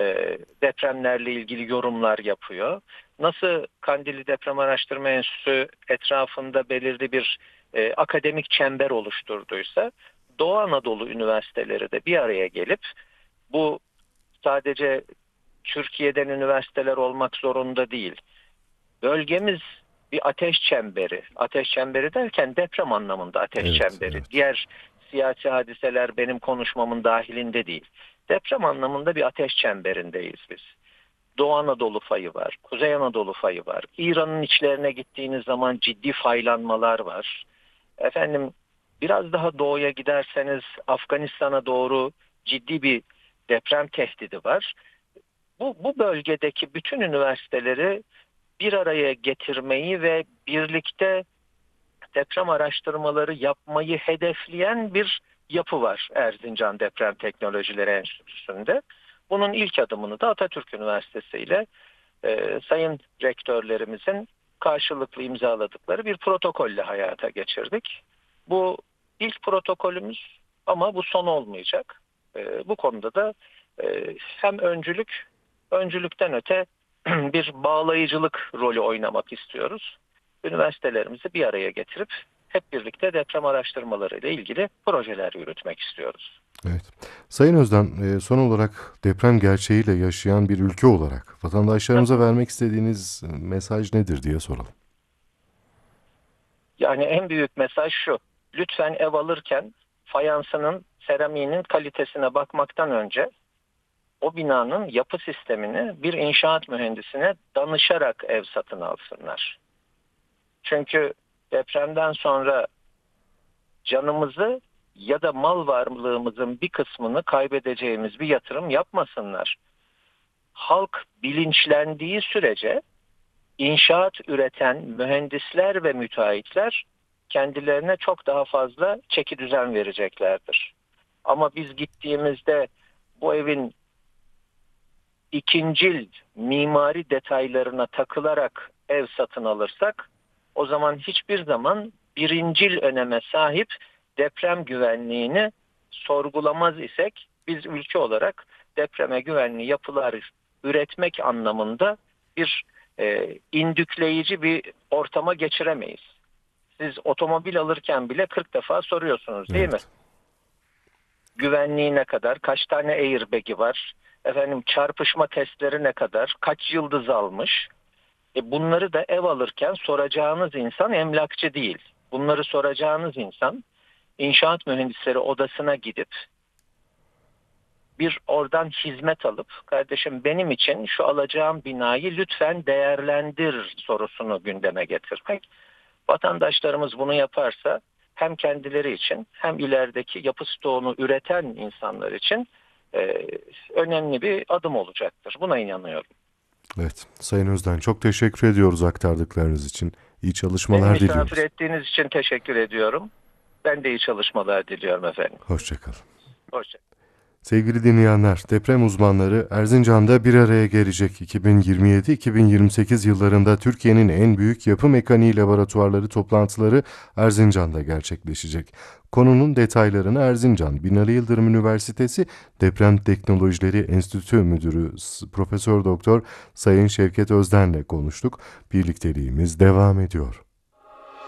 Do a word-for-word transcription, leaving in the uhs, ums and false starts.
e, depremlerle ilgili yorumlar yapıyor. Nasıl Kandilli Deprem Araştırma Enstitüsü etrafında belirli bir e, akademik çember oluşturduysa, Doğu Anadolu üniversiteleri de bir araya gelip, bu sadece Türkiye'den üniversiteler olmak zorunda değil, bölgemiz bir ateş çemberi. Ateş çemberi derken deprem anlamında ateş Evet, çemberi. evet. Diğer siyasi hadiseler benim konuşmamın dahilinde değil. Deprem anlamında bir ateş çemberindeyiz biz. Doğu Anadolu fayı var, Kuzey Anadolu fayı var. İran'ın içlerine gittiğiniz zaman ciddi faylanmalar var. Efendim, biraz daha doğuya giderseniz Afganistan'a doğru ciddi bir deprem tehdidi var. Bu, bu bölgedeki bütün üniversiteleri bir araya getirmeyi ve birlikte deprem araştırmaları yapmayı hedefleyen bir yapı var Erzincan Deprem Teknolojileri Enstitüsü'nde. Bunun ilk adımını da Atatürk Üniversitesi ile e, sayın rektörlerimizin karşılıklı imzaladıkları bir protokolle hayata geçirdik. Bu ilk protokolümüz ama bu son olmayacak. E, bu konuda da e, hem öncülük, öncülükten öte bir bağlayıcılık rolü oynamak istiyoruz. Üniversitelerimizi bir araya getirip hep birlikte deprem araştırmaları ile ilgili projeler yürütmek istiyoruz. Evet. Sayın Özden, e, son olarak deprem gerçeğiyle yaşayan bir ülke olarak vatandaşlarımıza vermek istediğiniz e, mesaj nedir diye soralım. Yani en büyük mesaj şu: lütfen ev alırken fayansının, seramiğinin kalitesine bakmaktan önce o binanın yapı sistemini bir inşaat mühendisine danışarak ev satın alsınlar. Çünkü depremden sonra canımızı ya da mal varlığımızın bir kısmını kaybedeceğimiz bir yatırım yapmasınlar. Halk bilinçlendiği sürece inşaat üreten mühendisler ve müteahhitler kendilerine çok daha fazla çeki düzen vereceklerdir. Ama biz gittiğimizde bu evin ikincil mimari detaylarına takılarak ev satın alırsak, o zaman hiçbir zaman birincil öneme sahip deprem güvenliğini sorgulamaz isek, biz ülke olarak depreme güvenli yapılar üretmek anlamında bir e, indükleyici bir ortama geçiremeyiz. Siz otomobil alırken bile kırk defa soruyorsunuz, değil mi? Evet. Güvenliği ne kadar, kaç tane airbag'i var, efendim çarpışma testleri ne kadar, kaç yıldız almış. E bunları da ev alırken soracağınız insan emlakçı değil. Bunları soracağınız insan inşaat mühendisleri odasına gidip bir oradan hizmet alıp, kardeşim benim için şu alacağım binayı lütfen değerlendir sorusunu gündeme getirmek. Vatandaşlarımız bunu yaparsa hem kendileri için hem ilerideki yapı stoğunu üreten insanlar için e, önemli bir adım olacaktır. Buna inanıyorum. Evet. Sayın Özden, çok teşekkür ediyoruz aktardıklarınız için. İyi Beni çalışmalar misafir diliyoruz. ettiğiniz için teşekkür ediyorum. Ben de iyi çalışmalar diliyorum efendim. Hoşçakalın. Hoşça Sevgili dinleyenler, deprem uzmanları Erzincan'da bir araya gelecek. iki bin yirmi yedi iki bin yirmi sekiz yıllarında Türkiye'nin en büyük yapı mekaniği laboratuvarları toplantıları Erzincan'da gerçekleşecek. Konunun detaylarını Erzincan Binali Yıldırım Üniversitesi Deprem Teknolojileri Enstitüsü Müdürü Profesör Doktor Sayın Şevket Özden'le konuştuk. Birlikteliğimiz devam ediyor.